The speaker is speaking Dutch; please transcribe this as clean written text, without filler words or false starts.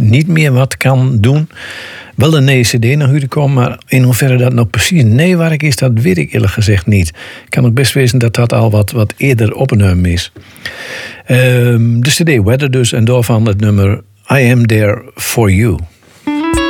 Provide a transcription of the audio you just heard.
niet meer wat kan doen. Wel een nieuwe cd naar u komen, maar in hoeverre dat nou precies neewerk is, dat weet ik eerlijk gezegd niet. Ik kan ook best wezen dat dat al wat eerder opgenomen is. De cd Weather dus, en daarvan het nummer I Am There For You.